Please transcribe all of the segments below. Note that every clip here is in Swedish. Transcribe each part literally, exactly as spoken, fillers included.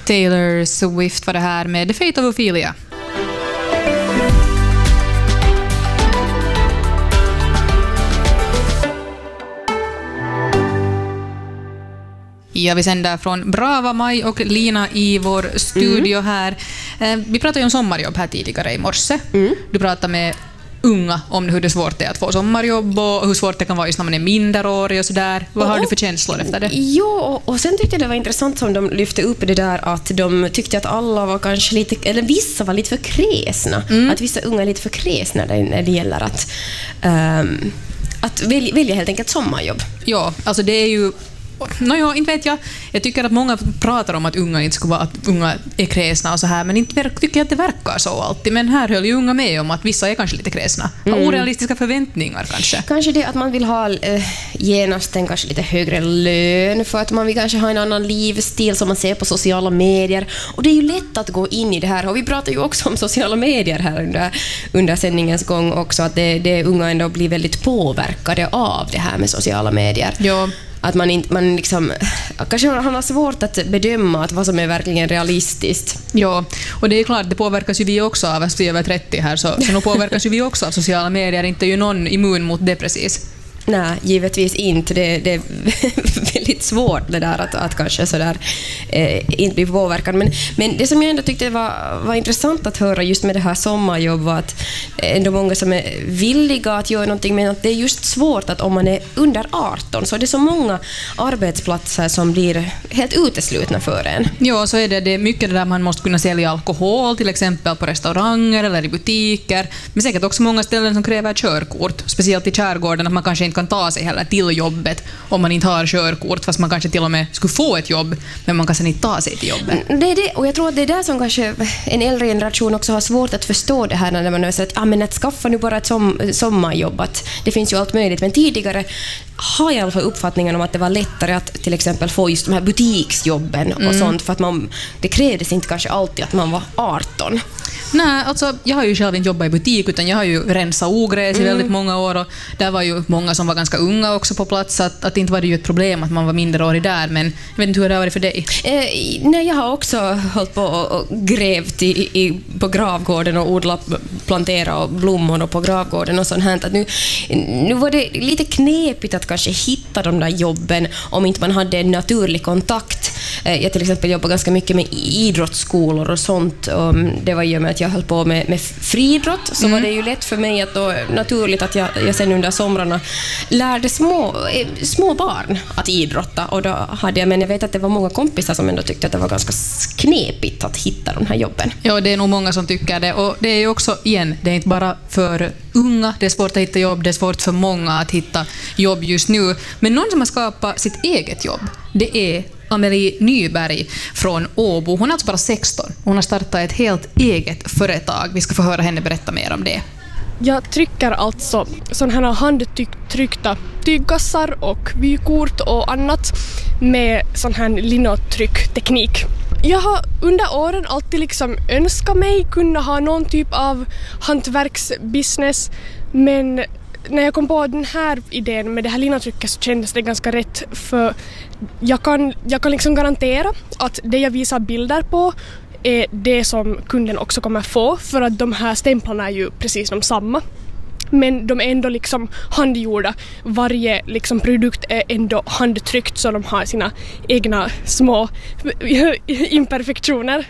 Taylor Swift var det här med The Fate of Ophelia. Ja, vi sänder från Brava, Maj och Lina i vår studio mm. här. Vi pratade ju om sommarjobb här tidigare i morse. Mm. Du pratade med unga om hur det svårt är att få sommarjobb och hur svårt det kan vara just när man är minderårig och sådär. Vad har och, du för känslor efter det? Ja, och sen tyckte jag det var intressant som de lyfte upp det där att de tyckte att alla var kanske lite, eller vissa var lite för kräsna. Mm. Att vissa unga är lite för kräsna när det gäller att, um, att välja, välja helt enkelt sommarjobb. Ja, alltså det är ju No, ja, inte vet jag. Jag tycker att många pratar om att unga inte skulle vara att unga är kräsna och så här, men inte tycker jag att det verkar så alltid. Men här höll ju unga med om att vissa är kanske lite kräsna. Har mm. orealistiska förväntningar kanske. Kanske det att man vill ha eh, genast en kanske lite högre lön för att man vill kanske ha en annan livsstil som man ser på sociala medier. Och det är ju lätt att gå in i det här. Och vi pratar ju också om sociala medier här under, under sändningens gång också. Att det, det unga ändå blir väldigt påverkade av det här med sociala medier. Ja. Att man inte, man liksom, kanske han har svårt att bedöma att vad som är verkligen realistiskt. Ja, och det är klart, det påverkas ju vi också av, att vi är över trettio här, så, så nu påverkas ju vi också av sociala medier, inte ju någon immun mot det precis. Nej, givetvis inte. Det, det är väldigt svårt det där att, att kanske sådär eh, inte bli påverkad. Men, men det som jag ändå tyckte var, var intressant att höra just med det här sommarjobb var att ändå många som är villiga att göra någonting, men att det är just svårt att om man är under arton så är det så många arbetsplatser som blir helt uteslutna för en. Ja, så är det. Det är mycket det där man måste kunna sälja alkohol till exempel på restauranger eller i butiker. Men säkert också många ställen som kräver körkort, speciellt i skärgården, att man kanske inte kan ta sig heller till jobbet om man inte har körkort, fast man kanske till och med skulle få ett jobb, men man kan sen inte ta sig till jobbet. Det är det, och jag tror att det är där som kanske en äldre generation också har svårt att förstå det här när man säger att, ah, men att skaffa nu bara ett som, sommarjobb, att det finns ju allt möjligt, men tidigare har jag i alla fall uppfattningen om att det var lättare att till exempel få just de här butiksjobben och mm. sånt, för att man, det krävdes inte kanske alltid att man var arton. Nej, alltså jag har ju själv inte jobbat i butik, utan jag har ju rensat ogräs i mm. väldigt många år, och där var ju många som var ganska unga också på plats, att, att inte var det ju ett problem att man var minderårig där, men jag vet inte hur det har varit för dig. Eh, nej, jag har också hållit på och grävt i, i, på gravgården och odlat, plantera och blommor på gravgården och sånt här. Att nu, nu var det lite knepigt att kanske hitta de där jobben om inte man hade en naturlig kontakt. Eh, jag till exempel jobbar ganska mycket med idrottsskolor och sånt, och det var ju med att jag höll på med, med friidrott, så mm. var det ju lätt för mig att då, naturligt att jag, jag sen under somrarna lärde små, små barn att idrotta, och då hade jag, men jag vet att det var många kompisar som ändå tyckte att det var ganska knepigt att hitta de här jobben. Ja, det är nog många som tycker det, och det är ju också, igen, det är inte bara för unga, det är svårt att hitta jobb, det är svårt för många att hitta jobb just nu, men någon som har skapat sitt eget jobb, det är Amelie Nyberg från Åbo. Hon är alltså bara sexton. Hon har startat ett helt eget företag. Vi ska få höra henne berätta mer om det. Jag trycker alltså sådana här handtryckta tygkassar och vykort och annat med sån här linotryckteknik. Jag har under åren alltid liksom önskat mig kunna ha någon typ av hantverksbusiness, men när jag kom på den här idén med det här linotrycket så kändes det ganska rätt, för jag kan, jag kan liksom garantera att det jag visar bilder på är det som kunden också kommer få, för att de här stämplarna är ju precis de samma. Men de är ändå liksom handgjorda. Varje liksom produkt är ändå handtryckt, så de har sina egna små imperfektioner.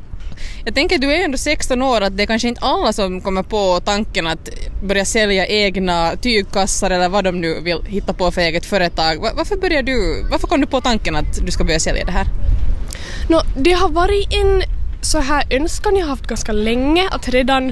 Jag tänker, du är ändå sexton år, att det är kanske inte alla som kommer på tanken att börja sälja egna tygkassar eller vad de nu vill hitta på för eget företag. Varför börjar du, varför kom du på tanken att du ska börja sälja det här? No, det har varit en så här önskan jag har haft ganska länge, att redan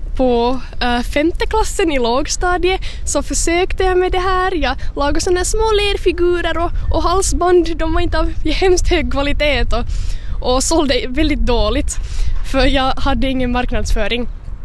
på äh, femte klassen i lågstadiet så försökte jag med det här. Jag lagade såna små lerfigurer och, och halsband. De var inte av hemskt hög kvalitet och, och sålde väldigt dåligt, för jag hade ingen marknadsföring.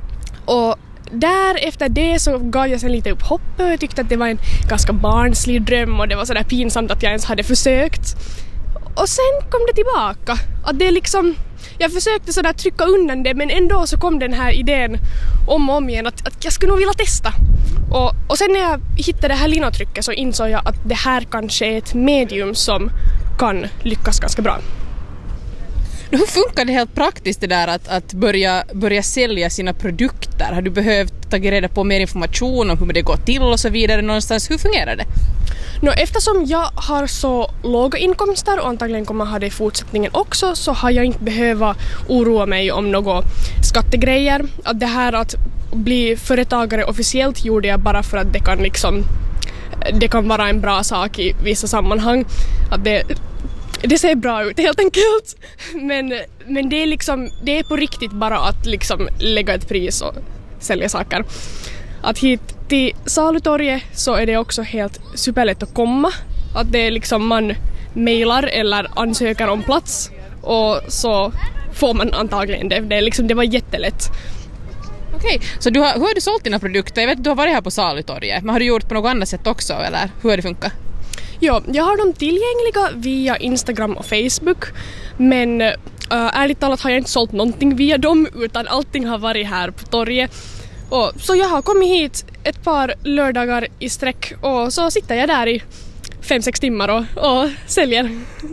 Och där efter det så gav jag sen lite upp hoppet, och jag tyckte att det var en ganska barnslig dröm, och det var sådär pinsamt att jag ens hade försökt. Och sen kom det tillbaka. Att det liksom, jag försökte sådär trycka undan det, men ändå så kom den här idén om och om igen att, att jag skulle nog vilja testa. Och, och sen när jag hittade det här linotrycket så insåg jag att det här kanske är ett medium som kan lyckas ganska bra. Hur funkar det helt praktiskt det där att, att börja, börja sälja sina produkter? Har du behövt ta reda på mer information om hur det går till och så vidare någonstans? Hur fungerar det? No, eftersom jag har så låga inkomster och antagligen kommer ha det i fortsättningen också, så har jag inte behövt oroa mig om några skattegrejer. Att det här att bli företagare officiellt gjorde jag bara för att det kan liksom det kan vara en bra sak i vissa sammanhang. Att det, det ser bra ut helt enkelt. Men, men det är liksom det är på riktigt bara att liksom lägga ett pris och sälja saker. Att hit till Salutorget så är det också helt superlätt att komma. Att det är liksom man mailar eller ansöker om plats och så får man antagligen det. Det, är liksom, det var jättelätt. Okej, så du har, hur har du sålt dina produkter? Jag vet du har varit här på Salutorget, men har du gjort på något annat sätt också eller hur har det funkat? Ja, jag har dem tillgängliga via Instagram och Facebook, men äh, ärligt talat har jag inte sålt någonting via dem utan allting har varit här på torget. Och, så jag har kommit hit ett par lördagar i sträck och så sitter jag där i fem sex timmar och, och säljer.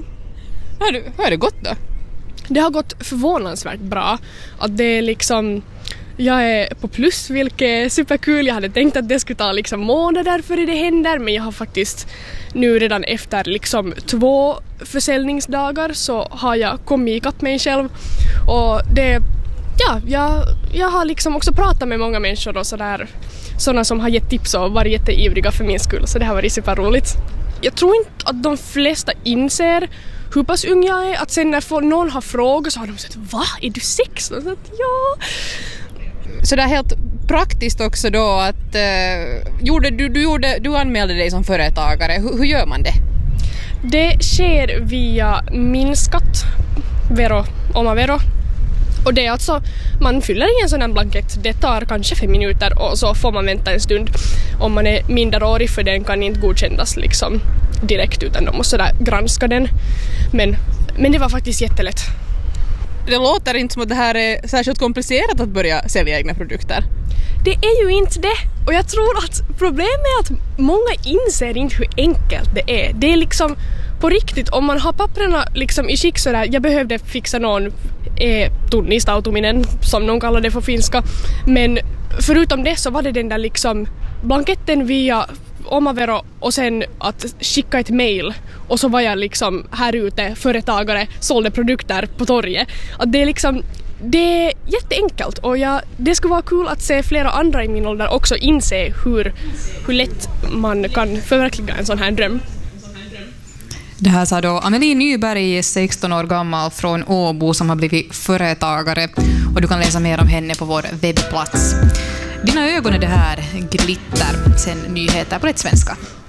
Hur, hur har det gått då? Det har gått förvånansvärt bra. Att det är liksom, jag är på plus, vilket är superkul. Jag hade tänkt att det skulle ta liksom månader före det händer, men jag har faktiskt nu redan efter liksom två försäljningsdagar så har jag kommit ikapp mig själv. Och det, ja, jag, jag har liksom också pratat med många människor och sådär, sådana som har gett tips och varit jätteivriga för min skull, så det har varit superroligt. Jag tror inte att de flesta inser hur pass ung jag är, att sen när någon har frågat så har de sagt, va? Är du sexton? Så att, ja. Så det är helt praktiskt också då att uh, gjorde, du, du, gjorde, du anmälde dig som företagare. Hur, hur gör man det? Det sker via min skatt, Vero, Omavero. Och det är alltså, man fyller i en sån här blankett, det tar kanske fem minuter och så får man vänta en stund om man är minderårig, för den kan inte godkännas liksom direkt utan de måste där granska den. Men, men det var faktiskt jättelätt. Det låter inte som att det här är särskilt komplicerat att börja sälja egna produkter. Det är ju inte det. Och jag tror att problemet är att många inser inte hur enkelt det är. Det är liksom på riktigt, om man har papperna liksom i skick sådär, jag behövde fixa någon eh, tunnistautuminen som någon kallar det för finska. Men förutom det så var det den där liksom blanketten via Omavero och sen att skicka ett mail och så var jag liksom här ute, företagare, sålde produkter på torget. Att det är liksom, det är jätteenkelt och jag, det skulle vara kul att se flera andra i min ålder också inse hur, hur lätt man kan förverkliga en sån här dröm. Det här sa då Amelie Nyberg, sexton år gammal från Åbo, som har blivit företagare, och du kan läsa mer om henne på vår webbplats. Dina ögon är det här glitter, sen nyheter på rätt svenska.